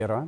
إيران؟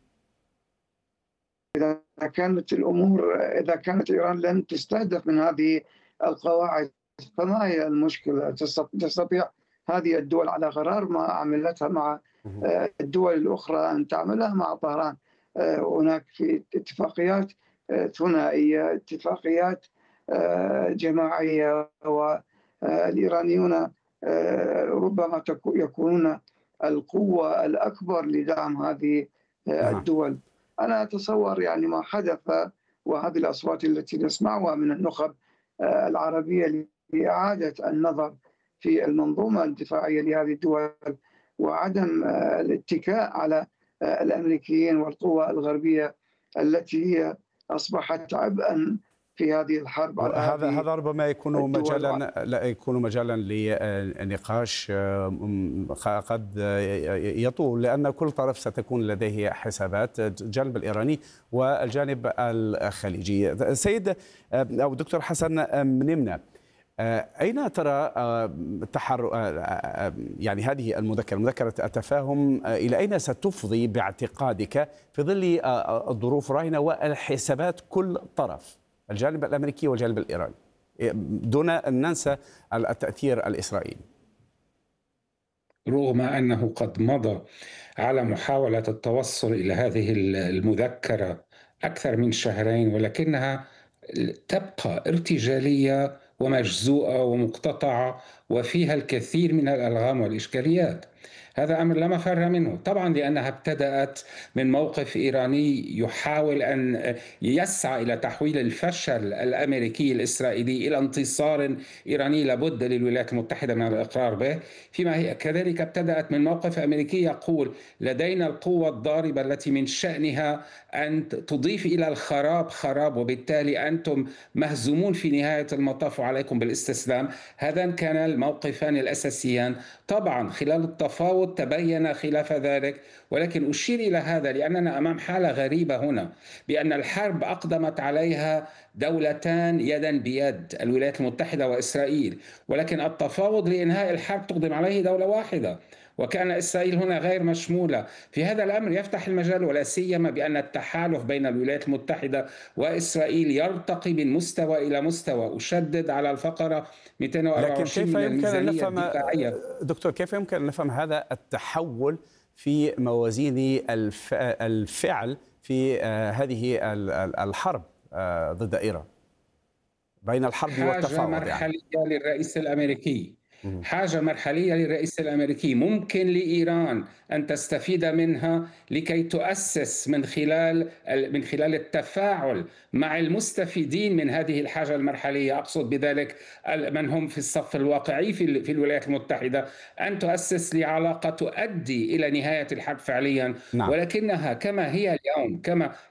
إذا كانت إيران لن تستهدف من هذه القواعد، فما هي المشكلة؟ تستطيع هذه الدول على غرار ما عملتها مع اهم. الدول الأخرى أن تعملها مع طهران. هناك في اتفاقيات ثنائية، اتفاقيات جماعية، والإيرانيون ربما يكونون القوة الأكبر لدعم هذه نعم. الدول. أنا أتصور يعني ما حدث، وهذه الأصوات التي نسمعها من النخب العربية لإعادة النظر في المنظومة الدفاعية لهذه الدول، وعدم الاتكاء على الأمريكيين والقوى الغربية التي هي أصبحت عبئا في هذه الحرب على هذه هذا ربما يكون الدول. مجالا، لا يكون مجالا لنقاش قد يطول، لأن كل طرف ستكون لديه حسابات، الجانب الإيراني والجانب الخليجي. سيد أو دكتور حسن منمنة، أين ترى يعني هذه مذكرة التفاهم إلى أين ستفضي باعتقادك في ظل الظروف الراهنة والحسابات كل طرف، الجانب الأمريكي والجانب الإيراني، دون أن ننسى التأثير الإسرائيلي؟ رغم أنه قد مضى على محاولة التوصل إلى هذه المذكرة أكثر من شهرين، ولكنها تبقى ارتجالية ومجزوءة ومقتطعة وفيها الكثير من الألغام والإشكاليات. هذا أمر لا مفر منه، طبعا لأنها ابتدأت من موقف إيراني يحاول أن يسعى إلى تحويل الفشل الأمريكي الإسرائيلي إلى انتصار إيراني لابد للولايات المتحدة من الإقرار به، فيما هي كذلك ابتدأت من موقف أمريكي يقول لدينا القوة الضاربة التي من شأنها أن تضيف إلى الخراب خراب، وبالتالي أنتم مهزومون في نهاية المطاف وعليكم بالاستسلام. هذان كان الموقفان الأساسيان. طبعا خلال التفاوض تبين خلاف ذلك، ولكن أشير إلى هذا لأننا أمام حالة غريبة هنا، بأن الحرب أقدمت عليها دولتان يدا بيد، الولايات المتحدة وإسرائيل، ولكن التفاوض لإنهاء الحرب تقدم عليه دولة واحدة، وكان إسرائيل هنا غير مشمولة. في هذا الأمر يفتح المجال، ولا سيما بأن التحالف بين الولايات المتحدة وإسرائيل يرتقي من مستوى إلى مستوى. أشدد على الفقرة لكن 224 كيف من يمكن أن الميزانية نفهم الدفاعية. دكتور، كيف يمكن أن نفهم هذا التحول في موازين الفعل في هذه الحرب ضد إيران، بين الحرب حاجة والتفاوض يعني؟ مرحلية للرئيس الأمريكي، مهم. حاجة مرحلية للرئيس الأمريكي ممكن لإيران أن تستفيد منها لكي تؤسس من خلال التفاعل مع المستفيدين من هذه الحاجة المرحلية، أقصد بذلك من هم في الصف الواقعي في الولايات المتحدة، أن تؤسس لعلاقة تؤدي إلى نهاية الحرب فعليا. نعم. ولكنها كما هي اليوم،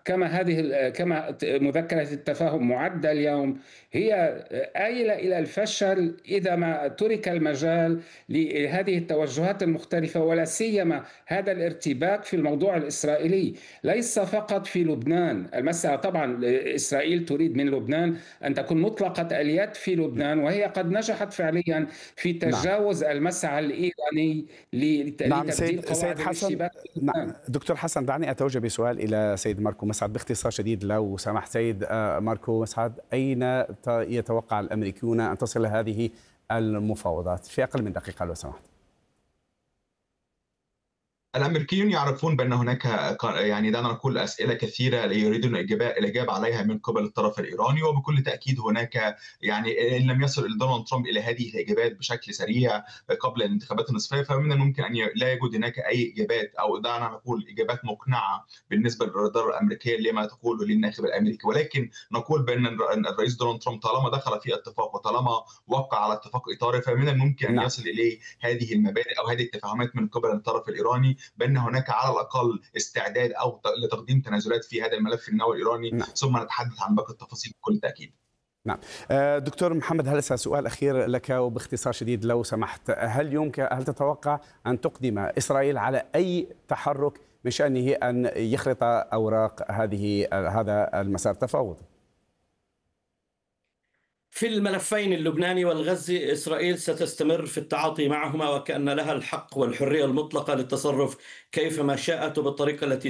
كما مذكرة التفاهم معدة اليوم، هي آيلة إلى الفشل إذا ما ترك المجال لهذه التوجهات المختلفة، ولا سيما هذا الارتباك في الموضوع الإسرائيلي. ليس فقط في لبنان المسألة، طبعا إسرائيل تريد من لبنان أن تكون مطلقة اليد في لبنان، وهي قد نجحت فعليا في نعم. تجاوز المسعى الإيراني نعم. لتبديل سيد قواعد حسن، الاشتباك في نعم لبنان. دكتور حسن، دعني أتوجه بسؤال إلى سيد ماركو مسعد باختصار شديد لو سمحت. سيد ماركو مسعد، أين يتوقع الأمريكيون أن تصل هذه المفاوضات في أقل من دقيقة لو سمحت؟ الامريكيون يعرفون بان هناك يعني دعنا نقول اسئله كثيره يريدون الاجابه عليها من قبل الطرف الايراني، وبكل تاكيد هناك يعني ان لم يصل دونالد ترامب الى هذه الاجابات بشكل سريع قبل الانتخابات النصفيه، فمن الممكن ان لا يوجد هناك اي اجابات او دعنا نقول اجابات مقنعه بالنسبه للاداره الامريكيه لما تقوله للناخب الامريكي. ولكن نقول بان الرئيس دونالد ترامب طالما دخل في اتفاق وطالما وقع على اتفاق اطاري، فمن الممكن ان نعم. يصل اليه هذه المبادئ او هذه التفاهمات من قبل الطرف الايراني، بان هناك على الاقل استعداد او لتقديم تنازلات في هذا الملف النووي الايراني، نعم. ثم نتحدث عن باقي التفاصيل بكل تاكيد. نعم. دكتور محمد هلسة، سؤال أخير لك وباختصار شديد لو سمحت. هل تتوقع أن تقدم إسرائيل على أي تحرك من شأنه أن يخرط أوراق هذا المسار التفاوضي؟ في الملفين اللبناني والغزي إسرائيل ستستمر في التعاطي معهما، وكأن لها الحق والحرية المطلقة للتصرف كيفما شاءت وبالطريقة التي